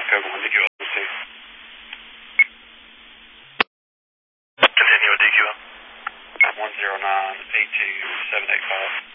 Cover 1 DQ LC. Continue with DQ. 109-82785.